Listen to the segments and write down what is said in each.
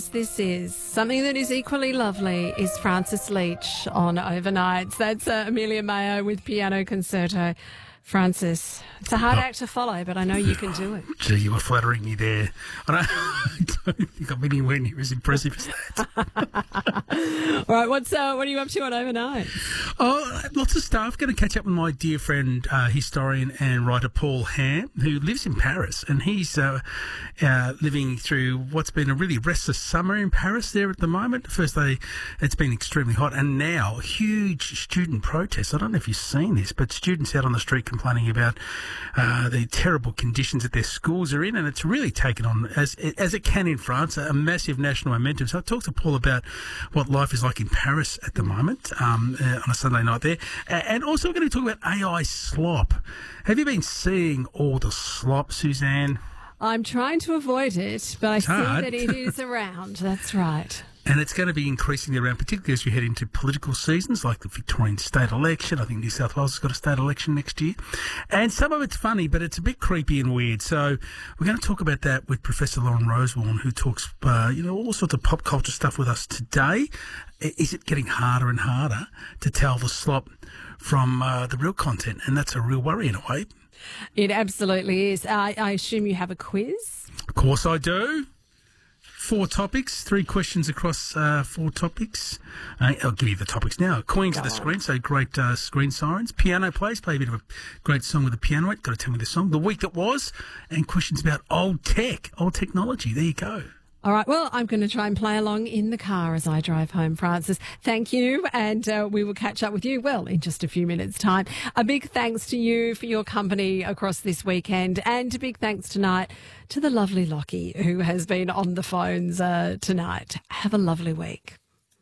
This is something that is equally lovely is Francis Leach on Overnights. That's Amelia Mayo with Piano Concerto. Francis, it's a hard act to follow, but I know you can do it. Gee, you were flattering me there. I don't think I'm anywhere near as impressive as that. All right, what are you up to on Overnight? Oh, lots of stuff. Going to catch up with my dear friend, historian and writer Paul Ham, who lives in Paris, and he's living through what's been a really restless summer in Paris there at the moment. First day, it's been extremely hot, and now huge student protests. I don't know if you've seen this, but students out on the street complaining about the terrible conditions that their schools are in, and it's really taken on, as it can in France, a massive national momentum. So I talked to Paul about what life is like in Paris at the moment on a Sunday night there. And also we're going to talk about AI slop. Have you been seeing all the slop, Suzanne? I'm trying to avoid it, but I see hard. that it is around. That's right. And it's going to be increasingly around, particularly as we head into political seasons like the Victorian state election. I think New South Wales has got a state election next year. And some of it's funny, but it's a bit creepy and weird. So we're going to talk about that with Professor Lauren Rosewarne, who talks, all sorts of pop culture stuff with us today. Is it getting harder and harder to tell the slop from the real content? And that's a real worry in a way. It absolutely is. I assume you have a quiz? Of course I do. 4 topics, 3 questions across 4 topics. I'll give you the topics now. Queens of the Screen, so great screen sirens. Piano plays, play a bit of a great song with the piano. Got to tell me the song. The week that was, and questions about old technology. There you go. All right, well, I'm going to try and play along in the car as I drive home, Francis. Thank you, and we will catch up with you, in just a few minutes' time. A big thanks to you for your company across this weekend, and a big thanks tonight to the lovely Lockie, who has been on the phones tonight. Have a lovely week.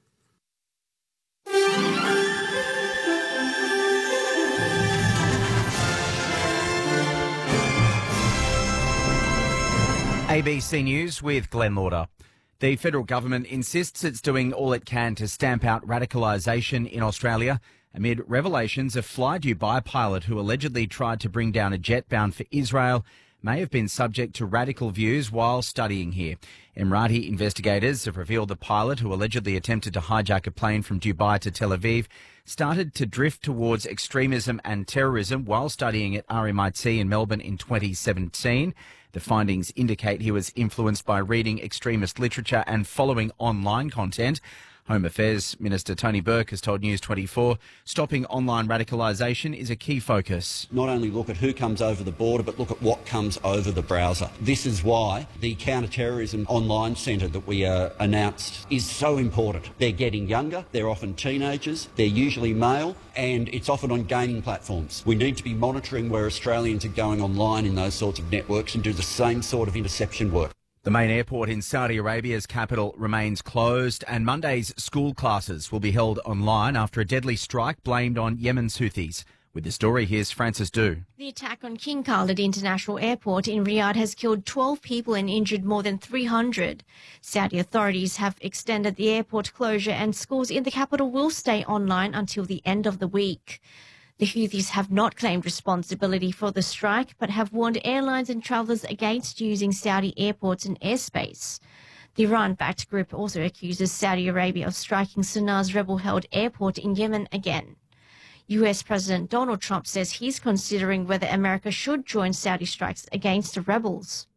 ABC News with Glenn Lauder. The federal government insists it's doing all it can to stamp out radicalisation in Australia amid revelations a Fly Dubai pilot who allegedly tried to bring down a jet bound for Israel may have been subject to radical views while studying here. Emirati investigators have revealed the pilot who allegedly attempted to hijack a plane from Dubai to Tel Aviv started to drift towards extremism and terrorism while studying at RMIT in Melbourne in 2017. The findings indicate he was influenced by reading extremist literature and following online content. Home Affairs Minister Tony Burke has told News 24 stopping online radicalisation is a key focus. Not only look at who comes over the border, but look at what comes over the browser. This is why the Counter-Terrorism Online Centre that we announced is so important. They're getting younger, they're often teenagers, they're usually male, and it's often on gaming platforms. We need to be monitoring where Australians are going online in those sorts of networks and do the same sort of interception work. The main airport in Saudi Arabia's capital remains closed, and Monday's school classes will be held online after a deadly strike blamed on Yemen's Houthis. With the story, here's Francis Du. The attack on King Khalid International Airport in Riyadh has killed 12 people and injured more than 300. Saudi authorities have extended the airport closure, and schools in the capital will stay online until the end of the week. The Houthis have not claimed responsibility for the strike, but have warned airlines and travellers against using Saudi airports and airspace. The Iran-backed group also accuses Saudi Arabia of striking Sanaa's rebel-held airport in Yemen again. US President Donald Trump says he's considering whether America should join Saudi strikes against the rebels.